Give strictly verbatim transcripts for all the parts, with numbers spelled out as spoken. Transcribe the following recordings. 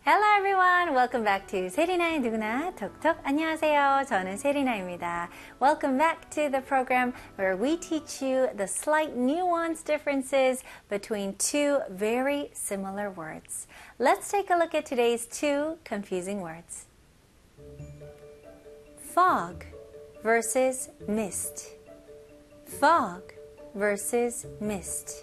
Hello everyone, welcome back to 세리나의 누구나 톡톡. 안녕하세요, 저는 세리나입니다. Welcome back to the program where we teach you the slight nuance differences between two very similar words. Let's take a look at today's two confusing words. Fog versus mist. Fog versus mist.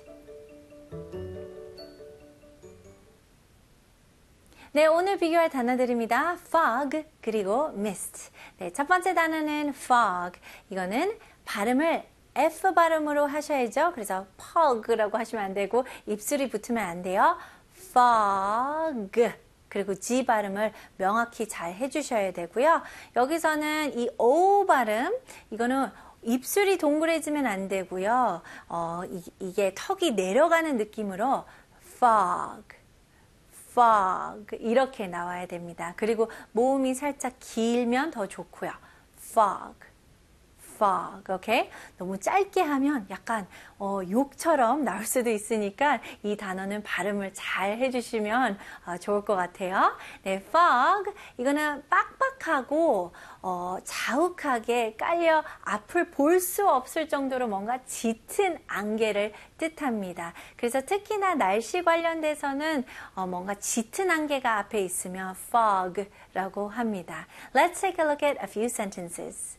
네, 오늘 비교할 단어들입니다. fog 그리고 mist. 네, 첫 번째 단어는 fog. 이거는 발음을 F 발음으로 하셔야죠. 그래서 fog라고 하시면 안 되고 입술이 붙으면 안 돼요. fog. 그리고 G 발음을 명확히 잘 해주셔야 되고요. 여기서는 이 O 발음, 이거는 입술이 동그래지면 안 되고요. 어, 이, 이게 턱이 내려가는 느낌으로 fog, fog 이렇게 나와야 됩니다. 그리고 모음이 살짝 길면 더 좋고요. fog, fog, 오케이? 너무 짧게 하면 약간 어, 욕처럼 나올 수도 있으니까 이 단어는 발음을 잘 해주시면 어, 좋을 것 같아요. 네, fog 이거는 빡빡하고 어, 자욱하게 깔려 앞을 볼 수 없을 정도로 뭔가 짙은 안개를 뜻합니다. 그래서 특히나 날씨 관련돼서는 어, 뭔가 짙은 안개가 앞에 있으면 fog라고 합니다. Let's take a look at a few sentences.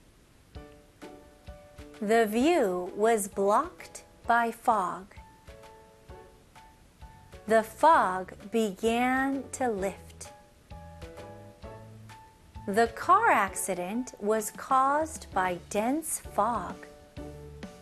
The view was blocked by fog. The fog began to lift. The car accident was caused by dense fog.